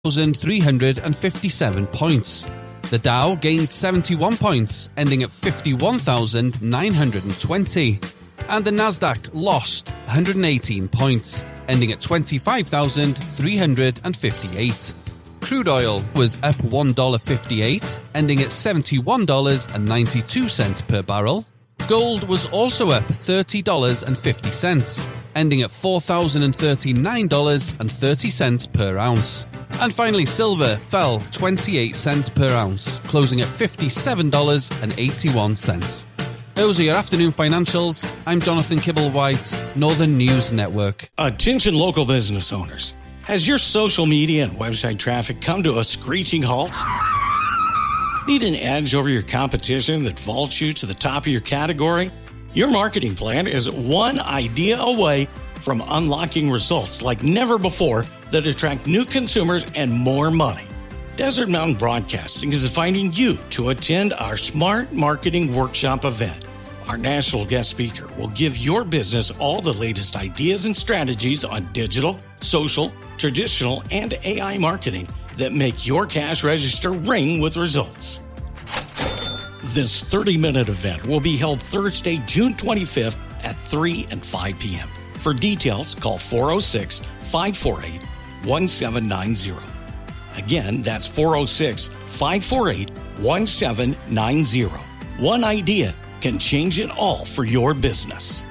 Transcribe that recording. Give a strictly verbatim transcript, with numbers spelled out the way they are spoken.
three hundred fifty-seven points. The Dow gained seventy-one points, ending at fifty-one thousand nine hundred twenty. And the Nasdaq lost one hundred eighteen points, ending at twenty-five thousand three hundred fifty-eight. Crude oil was up one dollar fifty-eight, ending at seventy-one dollars and ninety-two cents per barrel. Gold was also up thirty dollars and fifty cents, ending at four thousand thirty-nine dollars and thirty cents per ounce. And finally, silver fell twenty-eight cents per ounce, closing at fifty-seven dollars and eighty-one cents. Those are your afternoon financials. I'm Jonathan Kibble-White, Northern News Network. Attention local business owners. Has your social media and website traffic come to a screeching halt? Need an edge over your competition that vaults you to the top of your category? Your marketing plan is one idea away from unlocking results like never before that attract new consumers and more money. Desert Mountain Broadcasting is inviting you to attend our Smart Marketing Workshop event. Our national guest speaker will give your business all the latest ideas and strategies on digital, social, traditional, and A I marketing that make your cash register ring with results. This thirty-minute event will be held Thursday, June twenty-fifth at three and five p.m. For details, call four oh six, five four eight, one seven nine zero. Again, that's four oh six, five four eight, one seven nine zero. One idea can change it all for your business.